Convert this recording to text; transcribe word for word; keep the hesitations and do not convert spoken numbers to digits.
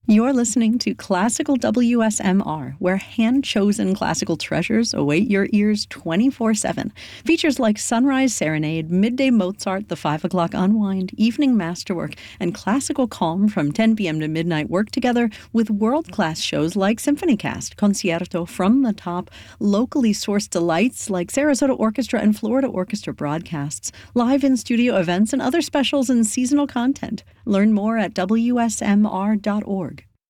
You're listening to Classical W S M R, where hand-chosen classical treasures await your ears twenty-four seven. Features like Sunrise Serenade, Midday Mozart, The five o'clock Unwind, Evening Masterwork, and Classical Calm from ten p.m. to midnight work together with world-class shows like SymphonyCast, Concerto, From the Top, locally sourced delights like Sarasota Orchestra and Florida Orchestra broadcasts, live in-studio events, and other specials and seasonal content. Learn more at W S M R dot org.